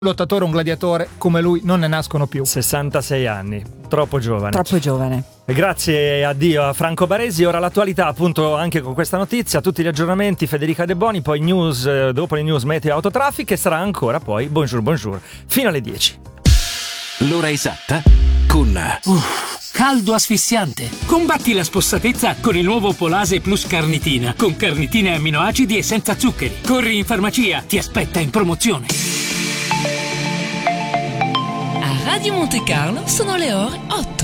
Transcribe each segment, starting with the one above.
lottatore, un gladiatore come lui non ne nascono più. 66 anni, troppo giovane. Troppo giovane. E grazie a Dio a Franco Baresi. Ora l'attualità, appunto, anche con questa notizia, tutti gli aggiornamenti, Federica De Boni, poi news, dopo le news meteo autotraffic, e sarà ancora poi bonjour fino alle 10. L'ora esatta con caldo asfissiante. Combatti la spossatezza con il nuovo Polase Plus Carnitina, con carnitine e amminoacidi e senza zuccheri. Corri in farmacia, ti aspetta in promozione. A Radio Monte Carlo sono le ore 8.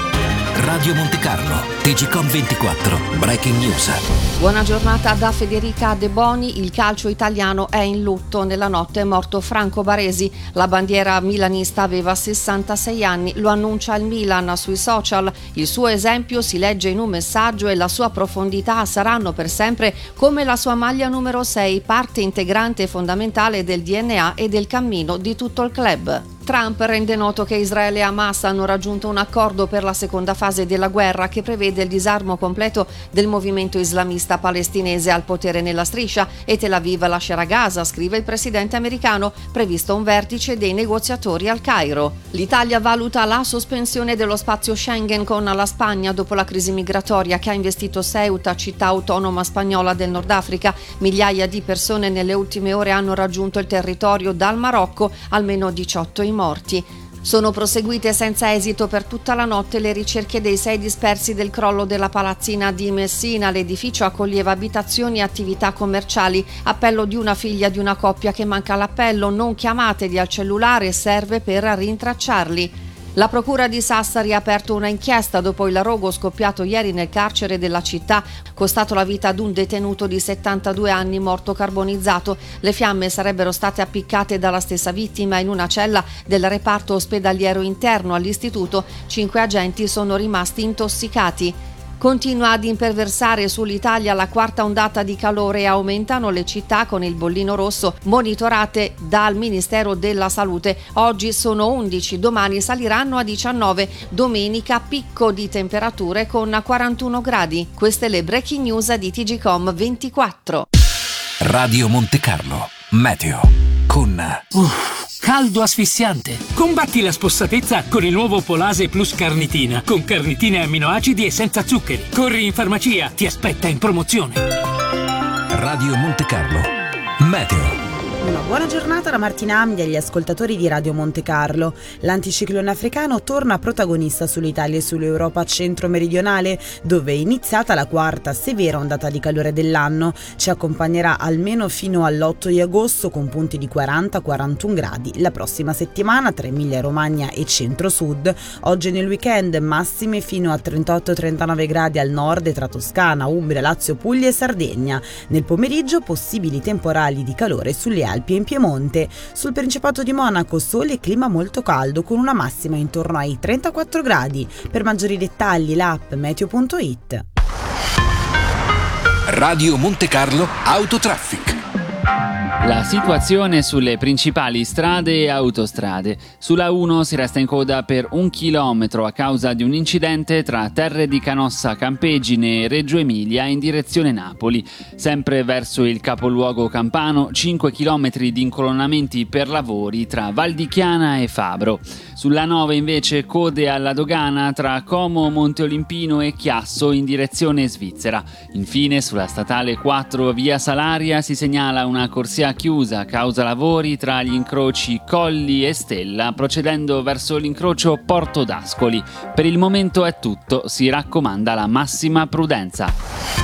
Radio Monte Carlo, TGCOM 24, Breaking News. Buona giornata da Federica De Boni. Il calcio italiano è in lutto. Nella notte è morto Franco Baresi. La bandiera milanista aveva 66 anni. Lo annuncia il Milan sui social. Il suo esempio si legge in un messaggio e la sua profondità saranno per sempre come la sua maglia numero 6, parte integrante e fondamentale del DNA e del cammino di tutto il club. Trump rende noto che Israele e Hamas hanno raggiunto un accordo per la seconda fase della guerra che prevede il disarmo completo del movimento islamista palestinese al potere nella striscia e Tel Aviv lascerà Gaza, scrive il presidente americano, previsto un vertice dei negoziatori al Cairo. L'Italia valuta la sospensione dello spazio Schengen con la Spagna dopo la crisi migratoria che ha investito Ceuta, città autonoma spagnola del Nord Africa. Migliaia di persone nelle ultime ore hanno raggiunto il territorio dal Marocco, almeno 18 morti. Sono proseguite senza esito per tutta la notte le ricerche dei 6 dispersi del crollo della palazzina di Messina. L'edificio accoglieva abitazioni e attività commerciali. Appello di una figlia di una coppia che manca l'appello: non chiamateli al cellulare, serve per rintracciarli. La procura di Sassari ha aperto una inchiesta dopo il rogo scoppiato ieri nel carcere della città, costato la vita ad un detenuto di 72 anni morto carbonizzato. Le fiamme sarebbero state appiccate dalla stessa vittima in una cella del reparto ospedaliero interno all'istituto. 5 agenti sono rimasti intossicati. Continua ad imperversare sull'Italia la quarta ondata di calore e aumentano le città con il bollino rosso monitorate dal Ministero della Salute. Oggi sono 11, domani saliranno a 19, domenica picco di temperature con 41 gradi. Queste le breaking news di TGCOM 24. Radio Monte Carlo, meteo con caldo asfissiante. Combatti la spossatezza con il nuovo Polase Plus Carnitina, con carnitine e amminoacidi e senza zuccheri. Corri in farmacia, ti aspetta in promozione. Radio Monte Carlo, meteo. Una buona giornata da Martina Amdi agli ascoltatori di Radio Monte Carlo. L'anticiclone africano torna protagonista sull'Italia e sull'Europa centro-meridionale, dove è iniziata la quarta severa ondata di calore dell'anno. Ci accompagnerà almeno fino all'8 di agosto con punti di 40-41 gradi. La prossima settimana tra Emilia-Romagna e centro-sud. Oggi nel weekend massime fino a 38-39 gradi al nord tra Toscana, Umbria, Lazio, Puglia e Sardegna. Nel pomeriggio possibili temporali di calore sulle Alpi e in Piemonte. Sul Principato di Monaco sole e clima molto caldo con una massima intorno ai 34 gradi. Per maggiori dettagli l'app meteo.it. Radio Monte Carlo Autotraffic. La situazione sulle principali strade e autostrade. Sulla 1 si resta in coda per 1 chilometro a causa di un incidente tra Terre di Canossa Campegine e Reggio Emilia in direzione Napoli. Sempre verso il capoluogo campano, 5 chilometri di incolonnamenti per lavori tra Val di Chiana e Fabro. Sulla 9 invece code alla dogana tra Como, Monte Olimpino e Chiasso in direzione Svizzera. Infine sulla statale 4 via Salaria si segnala una corsia chiusa a causa lavori tra gli incroci Colli e Stella, procedendo verso l'incrocio Porto d'Ascoli. Per il momento è tutto, si raccomanda la massima prudenza.